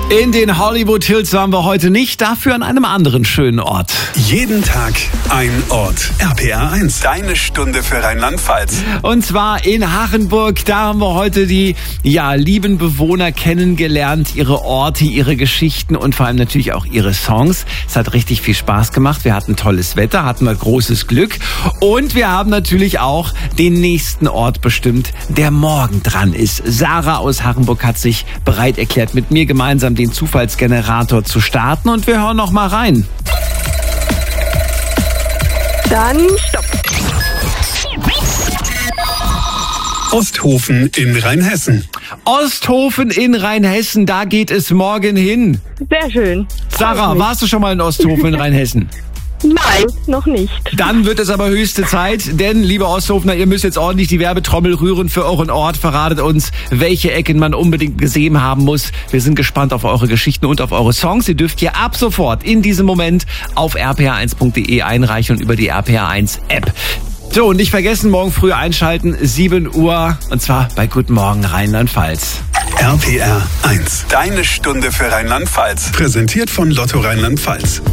In den Hollywood Hills waren wir heute nicht, dafür an einem anderen schönen Ort. Jeden Tag ein Ort. RPR 1, deine Stunde für Rheinland-Pfalz. Und zwar in Hachenburg. Da haben wir heute die lieben Bewohner kennengelernt, ihre Orte, ihre Geschichten und vor allem natürlich auch ihre Songs. Es hat richtig viel Spaß gemacht. Wir hatten tolles Wetter, hatten wir großes Glück und wir haben natürlich auch den nächsten Ort bestimmt, der morgen dran ist. Sarah aus Hachenburg hat sich bereit erklärt, mit mir gemeinsam den Zufallsgenerator zu starten und wir hören noch mal rein. Dann stopp. Osthofen in Rheinhessen. Osthofen in Rheinhessen, da geht es morgen hin. Sehr schön. Sarah, warst du schon mal in Osthofen in Rheinhessen? Nein, noch nicht. Dann wird es aber höchste Zeit, denn, liebe Osthofener, ihr müsst jetzt ordentlich die Werbetrommel rühren für euren Ort. Verratet uns, welche Ecken man unbedingt gesehen haben muss. Wir sind gespannt auf eure Geschichten und auf eure Songs. Ihr dürft hier ab sofort in diesem Moment auf rpr1.de einreichen und über die RPR1 App. So, und nicht vergessen, morgen früh einschalten, 7 Uhr, und zwar bei Guten Morgen Rheinland-Pfalz. RPR 1, deine Stunde für Rheinland-Pfalz. Präsentiert von Lotto Rheinland-Pfalz.